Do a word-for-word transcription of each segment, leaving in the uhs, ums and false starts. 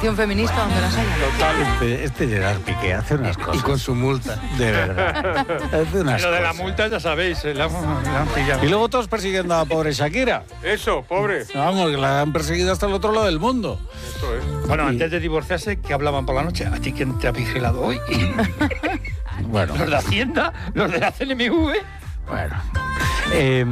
manifestación feminista donde las haya. Total. Este, este Gerard Piqué hace unas cosas. Y con su multa. De verdad. Hace unas Lo de la cosas. multa ya sabéis, la, la han pillado. Y luego todos persiguiendo a la pobre Shakira. Eso, pobre. Vamos, que la han perseguido hasta el otro lado del mundo. Eso es. Bueno, Y- antes de divorciarse, que hablaban por la noche. ¿A ti quién te ha vigilado hoy? Bueno, Los de Hacienda, los de la C N M V. bueno. Eh,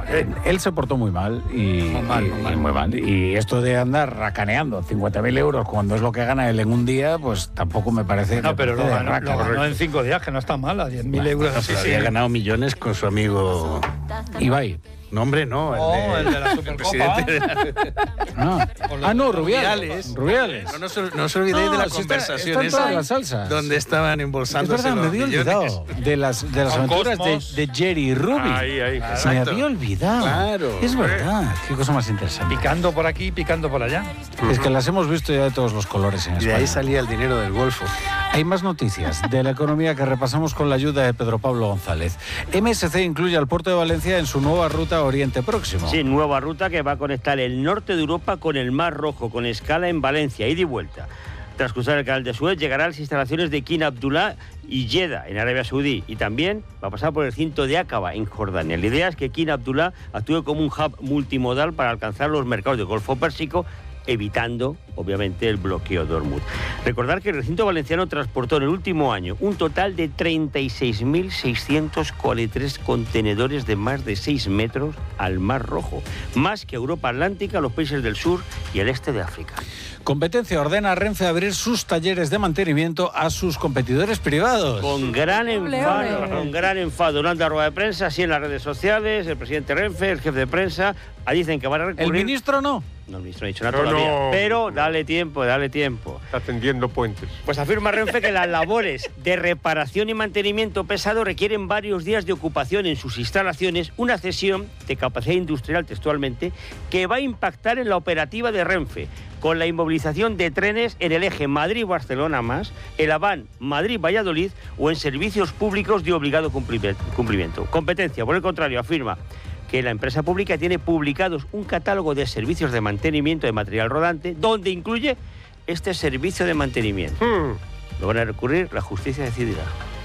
él se portó muy mal y Muy mal, y- muy mal. y muy mal. Y esto de andar racaneando cincuenta mil euros cuando es lo que gana él en un día, pues tampoco me parece. No, me pero lo parece de ganó, lo rácana. ganó en cinco días, que no está mal, a diez mil Bueno, euros. No, Sí, pero sí. había ganado millones con su amigo... Ibai. No, hombre, no. No, el, el de la el Supercopa. presidente de la... Ah, Con los ah, no, de Rubiales. Rubiales. No, no, os- no os olvidéis No, de la si está- conversación está en todas esa las salsas. donde estaban Es embolsándose verdad, me los había millones. olvidado de las, de las Con aventuras de, Cosmos. de Jerry y Ruby. Ahí, ahí. Me Exacto. había olvidado. Claro. Es verdad. Qué cosa más interesante. Picando por aquí, picando por allá. Es que las hemos visto ya de todos los colores en Y de España. ahí salía el dinero del Golfo. Hay más noticias de la economía que repasamos con la ayuda de Pedro Pablo González. M S C incluye al puerto de Valencia en su nueva ruta Oriente Próximo. Sí, nueva ruta que va a conectar el norte de Europa con el Mar Rojo, con escala en Valencia, ida y vuelta. Tras cruzar el canal de Suez, llegará a las instalaciones de King Abdullah y Jeddah, en Arabia Saudí, y también va a pasar por el recinto de Aqaba, en Jordania. La idea es que King Abdullah actúe como un hub multimodal para alcanzar los mercados del Golfo Pérsico, evitando, obviamente, el bloqueo de Hormuz. Recordar que el recinto valenciano transportó en el último año un total de treinta y seis mil seiscientos cuarenta y tres contenedores de más de seis metros al Mar Rojo, más que Europa Atlántica, los países del sur y el este de África. Competencia ordena a Renfe abrir sus talleres de mantenimiento a sus competidores privados. Con gran Ole, enfado, ole. con gran enfado, durante la rueda de prensa, así en las redes sociales, el presidente Renfe, el jefe de prensa, ah, dicen que van a recurrir... ¿El ministro no? No, el ministro no ha dicho nada No, todavía, no. pero dale tiempo, dale tiempo. Está tendiendo puentes. Pues afirma Renfe que las labores de reparación y mantenimiento pesado requieren varios días de ocupación en sus instalaciones, una cesión de capacidad industrial textualmente, que va a impactar en la operativa de Renfe, con la inmovilización de trenes en el eje Madrid-Barcelona más, el Aván Madrid-Valladolid o en servicios públicos de obligado cumplimiento. Competencia, por el contrario, afirma que la empresa pública tiene publicados un catálogo de servicios de mantenimiento de material rodante, donde incluye este servicio de mantenimiento. Hmm. Lo van a recurrir, la justicia decidirá.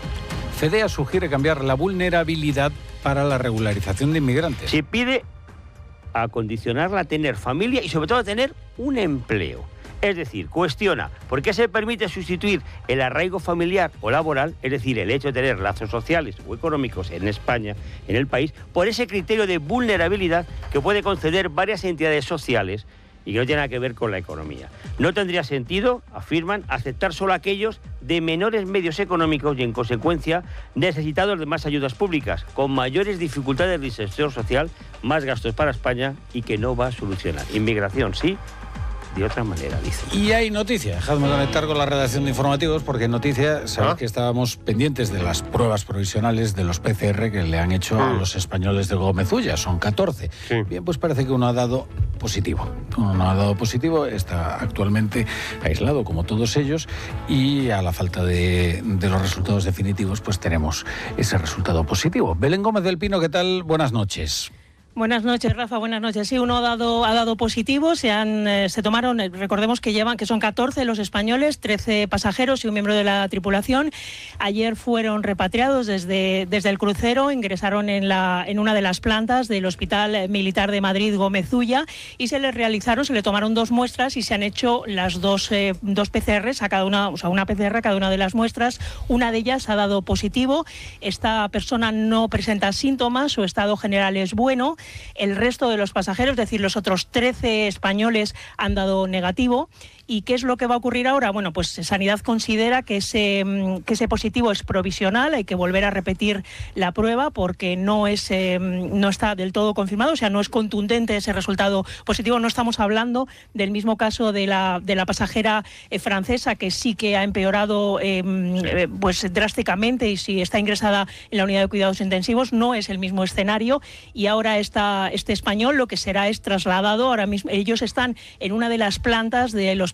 FEDEA sugiere cambiar la vulnerabilidad para la regularización de inmigrantes. Se pide acondicionarla a tener familia y sobre todo a tener un empleo. Es decir, cuestiona por qué se permite sustituir el arraigo familiar o laboral, es decir, el hecho de tener lazos sociales o económicos en España, en el país, por ese criterio de vulnerabilidad que puede conceder varias entidades sociales y que no tiene nada que ver con la economía. No tendría sentido, afirman, aceptar solo a aquellos de menores medios económicos y, en consecuencia, necesitados de más ayudas públicas, con mayores dificultades de inserción social, más gastos para España y que no va a solucionar. Inmigración, sí, de otra manera, dice. Y hay noticia. Dejadme conectar con la redacción de informativos porque en noticia sabéis ¿Ah? que estábamos pendientes de las pruebas provisionales de los P C R que le han hecho a Mm. los españoles de Gómez Ulla. Son catorce. Sí. Bien, pues parece que uno ha dado positivo. Uno ha dado positivo, está actualmente aislado como todos ellos y a la falta de, de los resultados definitivos pues tenemos ese resultado positivo. Belén Gómez del Pino, ¿qué tal? Buenas noches. Buenas noches, Rafa. Buenas noches. Sí, uno ha dado, ha dado positivo. Se han, eh, se tomaron, eh, recordemos que llevan, que son catorce los españoles, trece pasajeros y un miembro de la tripulación. Ayer fueron repatriados desde, desde el crucero, ingresaron en, la, en una de las plantas del Hospital Militar de Madrid, Gómez Ulla, y se les realizaron, se le tomaron dos muestras y se han hecho las dos, eh, dos P C Rs a cada una, o sea, una P C R a cada una de las muestras. Una de ellas ha dado positivo. Esta persona no presenta síntomas, su estado general es bueno. El resto de los pasajeros, es decir, los otros trece españoles, han dado negativo. ¿Y qué es lo que va a ocurrir ahora? Bueno, pues Sanidad considera que ese, que ese positivo es provisional, hay que volver a repetir la prueba porque no, es, eh, no está del todo confirmado, o sea, no es contundente ese resultado positivo. No estamos hablando del mismo caso de la, de la pasajera eh, francesa, que sí que ha empeorado eh, eh, pues drásticamente y si está ingresada en la unidad de cuidados intensivos. No es el mismo escenario y ahora esta, este español lo que será es trasladado, ahora mismo ellos están en una de las plantas del hospital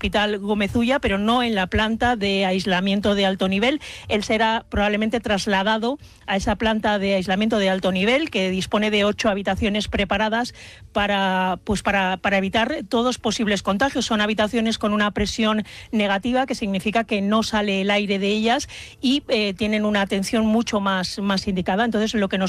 Hospital Gómez Ulla, pero no en la planta de aislamiento de alto nivel. Él será probablemente trasladado a esa planta de aislamiento de alto nivel, que dispone de ocho habitaciones preparadas para, pues para, para evitar todos posibles contagios. Son habitaciones con una presión negativa, que significa que no sale el aire de ellas y eh, tienen una atención mucho más, más indicada. Entonces, lo que nos